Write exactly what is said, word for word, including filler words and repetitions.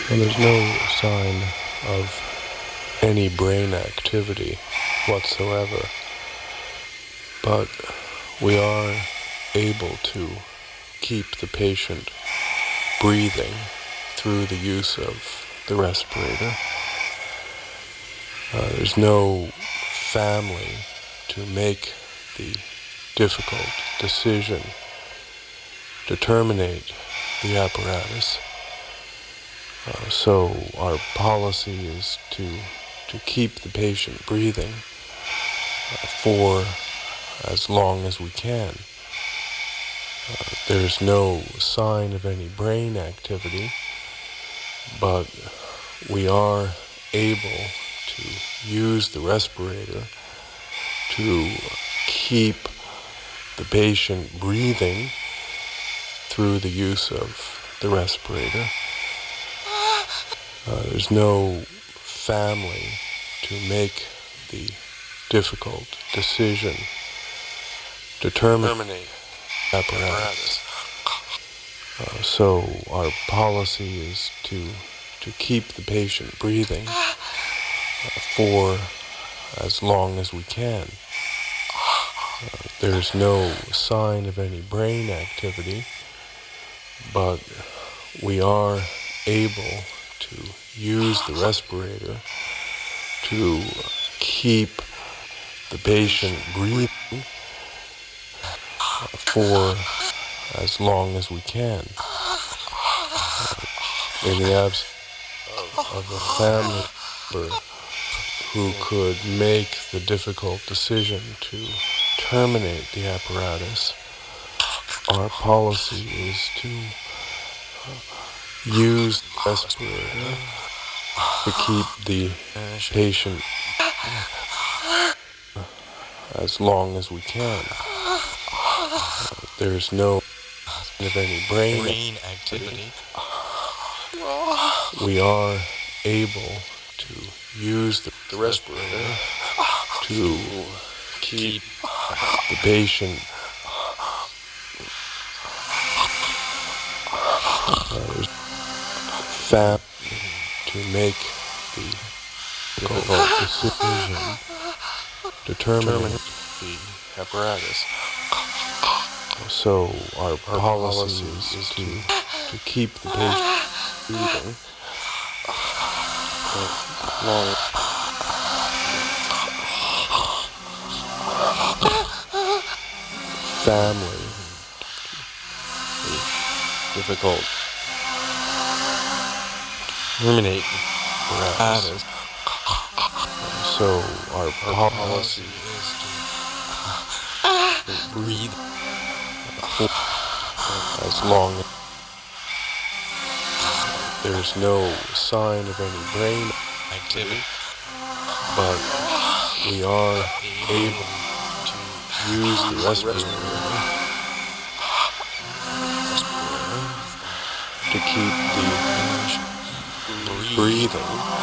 Well, there's no sign of any brain activity whatsoever, but we are able to keep the patient breathing through the use of the respirator. Uh, there's no family to make the difficult decision to terminate the apparatus. Uh, so our policy is to to keep the patient breathing uh, for as long as we can. Uh, there's no sign of any brain activity, but we are able to use the respirator to keep the patient breathing through the use of the respirator. Uh, there's no family to make the difficult decision to terminate the apparatus. Uh, so our policy is to to keep the patient breathing uh, for as long as we can. Uh, there's no sign of any brain activity, but we are able to use the respirator to keep the patient breathing uh, for as long as we can. Uh, in the absence of a family member who could make the difficult decision to terminate the apparatus, our policy is to uh, use the respirator to keep the patient as long as we can. Uh, there's no of any brain, brain activity. we are able to use the, the respirator to keep the patient uh, fat to make the difficult decision to terminate the apparatus. So our, our policy is, is to to keep the patient breathing uh, long. Family difficult terminate apparatus. So our, our policy is to breathe as long as there's no sign of any brain activity, but we are able to use the respirator to keep the breathing